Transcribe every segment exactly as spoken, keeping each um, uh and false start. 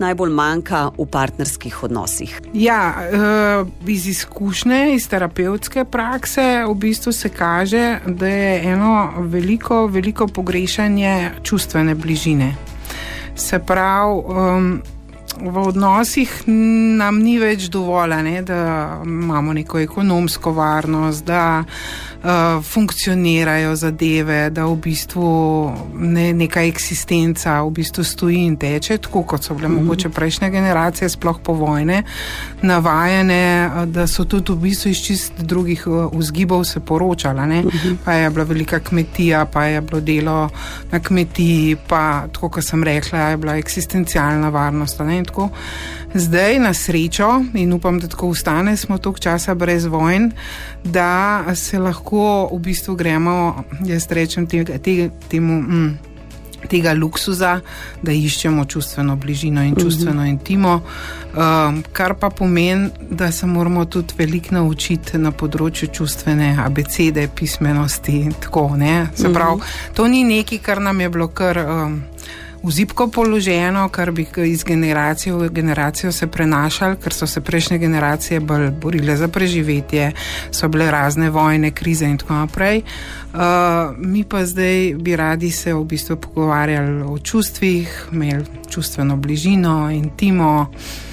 najbolj manjka v partnerskih odnosih? Ja, iz izkušnje, iz terapevtske prakse v bistvu se kaže, da je eno veliko, veliko pogrešanje čustvene bližine. Se pravi, um, v odnosih nam ni več dovolj, ne, da imamo neko ekonomsko varnost, da uh, funkcionirajo zadeve, da v bistvu ne, neka eksistenca v bistvu stoji in teče, tako kot so bile mm-hmm. mogoče prejšnje generacije, sploh po vojne, navajene, da so tudi v bistvu iz čist drugih vzgibov se poročala. Ne. Mm-hmm. Pa je bila velika kmetija, pa je bilo delo na kmetiji, pa tako, kot sem rekla, je bila eksistencialna varnost. Ne. Tako. Zdaj na srečo, in upam, da tako ostane, smo toliko časa brez vojn, da se lahko v bistvu gremo, jaz rečem, tega, tega, temu, mm, tega luksuza, da iščemo čustveno bližino in čustveno intimo, um, kar pa pomeni, da se moramo tudi veliko naučiti na področju čustvene abecede, pismenosti in tako, ne. Se pravi, to ni nekaj, kar nam je bilo kar... Um, v zibko položeno, kar bi iz generacije v generacijo se prenašali, ker so se prejšnje generacije bolj borile za preživetje, so bile razne vojne, krize in tako naprej. Uh, mi pa zdaj bi radi se v bistvu pogovarjali o čustvih, imeli čustveno bližino, intimo,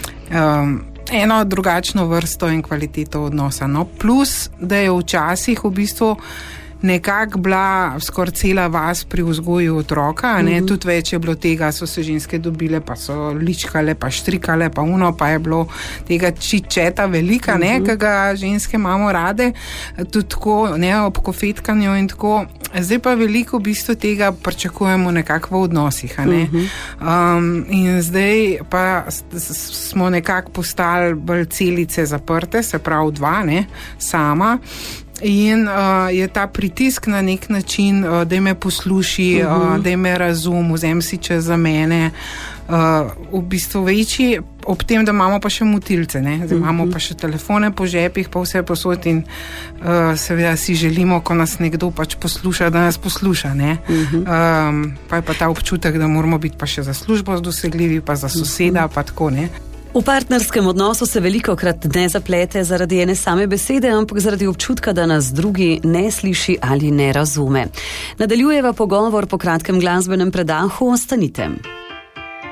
um, eno drugačno vrsto in kvaliteto odnosa. No, plus, da je včasih v bistvu nekako bila skoraj cela vas pri vzgoju otroka, ne, mm-hmm. tudi več je bilo tega, so se ženske dobile, pa so ličkale, pa štrikale, pa uno, pa je bilo tega čičeta velika, mm-hmm. ne, ki ga ženske imamo rade, tudi tako, ne, ob kofetkanju in tako. Zdaj pa veliko v bistvu tega pričakujemo nekako v odnosih, ne. Mm-hmm. Um, in zdaj pa smo nekako postali bolj celice zaprte, se pravi dva, ne, sama. In uh, je ta pritisk na nek način, uh, da me posluši, uh-huh. uh, da me razum, vzem si čas za mene, uh, v bistvu večji, ob tem, da imamo pa še motilce, ne? Zdaj, uh-huh. imamo pa še telefone po žepih, pa vse posod in uh, seveda si želimo, ko nas nekdo pač posluša, da nas posluša, ne? Uh-huh. Um, pa je pa ta občutek, da moramo biti pa še za službo dosegljivi, pa za soseda, uh-huh. pa tako, ne? V partnerskem odnosu se velikokrat ne zaplete zaradi ene same besede, ampak zaradi občutka, da nas drugi ne sliši ali ne razume. Nadaljujeva pogovor po kratkem glasbenem predahu, ostanite.